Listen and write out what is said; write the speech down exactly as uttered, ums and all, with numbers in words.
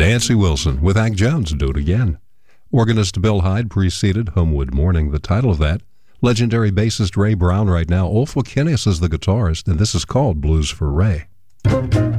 Nancy Wilson with Hank Jones, Do It Again. Organist Bill Hyde preceded Homewood Morning, the title of that. Legendary bassist Ray Brown right now. Ulf Wickenius is the guitarist, and this is called Blues for Ray.